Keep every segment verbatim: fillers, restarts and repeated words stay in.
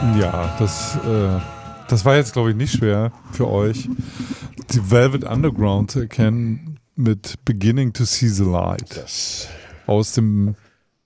Ja, das, äh, das war jetzt, glaube ich, nicht schwer für euch, die Velvet Underground zu erkennen mit Beginning to See the Light. Das Aus dem,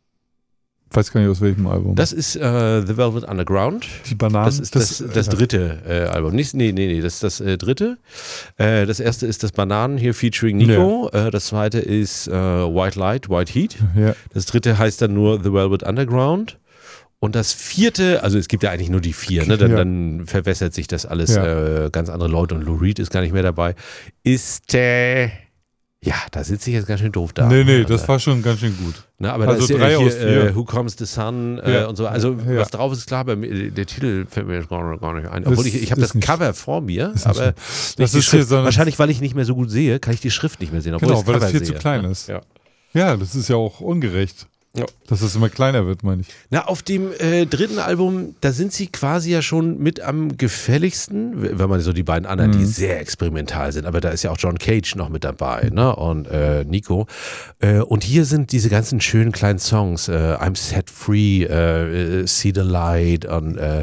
weiß gar nicht aus welchem Album. Das ist äh, The Velvet Underground. Die Bananen. Das ist das, das, das dritte äh, Album. Nicht, nee, nee, nee, das ist das äh, dritte. Äh, das erste ist das Bananen hier featuring Nico. Ja. Äh, das zweite ist äh, White Light, White Heat. Ja. Das dritte heißt dann nur The Velvet Underground. Und das vierte, also es gibt ja eigentlich nur die vier, ne? dann, ja. dann verwässert sich das alles, ja. äh, ganz andere Leute und Lou Reed ist gar nicht mehr dabei. Ist, äh, ja, da sitze ich jetzt ganz schön doof da. Nee, nee, also, das war schon ganz schön gut. Na, aber also da ist drei ja aus hier, vier. Äh, Who Comes the Sun äh, ja. und so. Also ja. was drauf ist, klar, aber der Titel fällt mir jetzt gar nicht, gar nicht ein. Obwohl ist, ich, ich habe das nicht, Cover vor mir, aber das ist hier so wahrscheinlich, weil ich nicht mehr so gut sehe, kann ich die Schrift nicht mehr sehen. Obwohl genau, ich das weil das viel sehe. zu klein ist. Ja. ja, das ist ja auch ungerecht. Ja. Dass es immer kleiner wird, meine ich. Na, auf dem äh, dritten Album, da sind sie quasi ja schon mit am gefälligsten, wenn man so die beiden anderen, mhm. die sehr experimental sind, aber da ist ja auch John Cage noch mit dabei, ne? Und äh, Nico. Äh, und hier sind diese ganzen schönen kleinen Songs, äh, I'm Set Free, äh, See the Light und äh,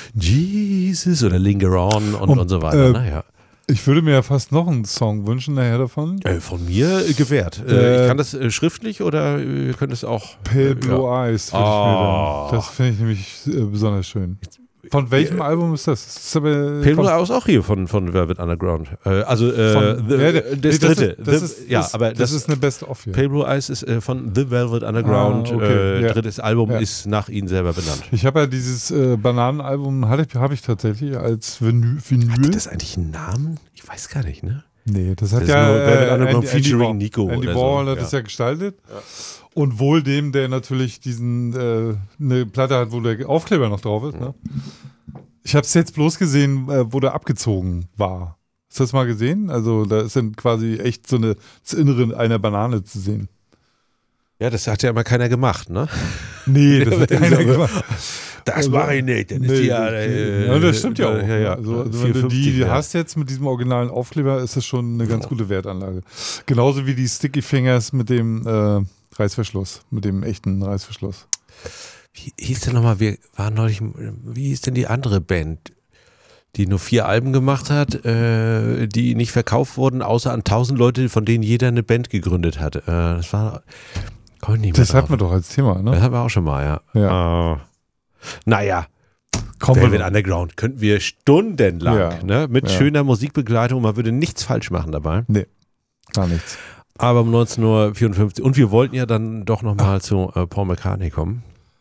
Jesus oder Linger On und, und, und so weiter. Äh, ne? Ja. Ich würde mir ja fast noch einen Song wünschen, nachher davon. Äh, von mir äh, gewährt. Äh, äh, ich kann das äh, schriftlich oder ihr könnt es auch. Pale äh, Blue ja. Eyes. Oh. Das finde ich nämlich äh, besonders schön. Von welchem äh, Album ist das? das ist aber Pale Blue Eyes auch hier von, von Velvet Underground. Äh, also äh, von, the, ja, das nee, dritte. Das ist, das the, ist, ja, das, aber das, das, ist eine Best-of hier. Pale Blue Eyes ist äh, von The Velvet Underground. Ah, okay, äh, ja. Drittes Album ja. ist nach ihnen selber benannt. Ich habe ja dieses äh, Bananenalbum, habe ich, hab ich tatsächlich als Vinyl. Vinyl. Hat das eigentlich einen Namen? Ich weiß gar nicht, ne? Nee, das hat das ja äh, Andy, Andy, featuring Andy Nico. Andy oder Warhol so. hat ja. das ja gestaltet. Ja. Und wohl dem, der natürlich diesen äh, eine Platte hat, wo der Aufkleber noch drauf ist. Mhm. Ne? Ich habe es jetzt bloß gesehen, äh, wo der abgezogen war. Hast du das mal gesehen? Also da ist dann quasi echt so eine, das Innere einer Banane zu sehen. Ja, das hat ja immer keiner gemacht, ne? Nee, das hat keiner gemacht. Das also, mache ich nicht. Dann ist nee, die ja, äh, ja, das stimmt ja auch. Ja, ja. Also, also wenn du die, die hast jetzt mit diesem originalen Aufkleber, ist das schon eine ganz gute Wertanlage. Genauso wie die Sticky Fingers mit dem äh, Reißverschluss, mit dem echten Reißverschluss. Wie hieß denn nochmal, wir waren neulich, wie hieß denn die andere Band, die nur vier Alben gemacht hat, äh, die nicht verkauft wurden, außer an tausend Leute, von denen jeder eine Band gegründet hat. Äh, das war, komm ich nicht mehr Das hatten wir doch als Thema, ne? Das hatten wir auch schon mal, ja. ja. Uh, naja, Kommen Velvet Underground könnten wir stundenlang, ja. ne, mit ja. schöner Musikbegleitung, man würde nichts falsch machen dabei. Nee, gar nichts. Aber um neunzehn Uhr vierundfünfzig, und wir wollten ja dann doch nochmal zu äh, Paul McCartney kommen,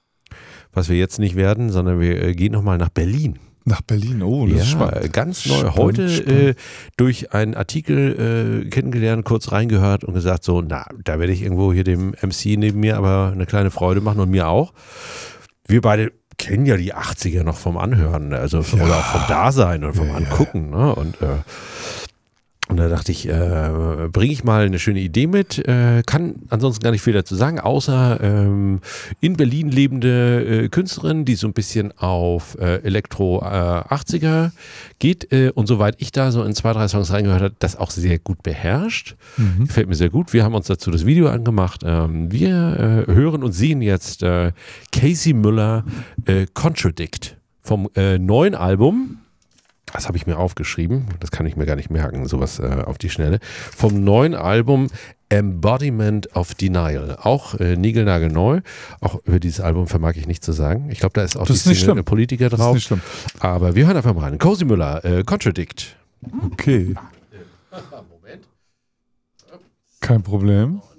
was wir jetzt nicht werden, sondern wir äh, gehen nochmal nach Berlin. Nach Berlin, oh, das ja, ist spannend. Ganz neu. Spannend, Heute spannend. Äh, durch einen Artikel äh, kennengelernt, kurz reingehört und gesagt so, na, da werde ich irgendwo hier dem M C neben mir aber eine kleine Freude machen und mir auch. Wir beide kennen ja die achtziger noch vom Anhören, also vom, ja. oder auch vom Dasein und vom ja, Angucken. Ne? Und äh, Und da dachte ich, äh, bringe ich mal eine schöne Idee mit, äh, kann ansonsten gar nicht viel dazu sagen, außer ähm, in Berlin lebende äh, Künstlerin, die so ein bisschen auf äh, Elektro äh, achtziger geht äh, und soweit ich da so in zwei, drei Songs reingehört habe, das auch sehr gut beherrscht. Mhm. Gefällt mir sehr gut. Wir haben uns dazu das Video angemacht. Ähm, wir äh, hören und sehen jetzt äh, Casey Müller äh, Contradict vom äh, neuen Album. Das habe ich mir aufgeschrieben, das kann ich mir gar nicht merken, sowas äh, auf die Schnelle. Vom neuen Album Embodiment of Denial. Auch äh, niegelnagelneu. Auch über dieses Album vermag ich nicht zu sagen. Ich glaube, da ist auch das die ist Single Politiker drauf. Das ist nicht schlimm. Aber wir hören einfach mal rein. Casey Müller, äh, Contradict. Okay. Moment. Kein Problem.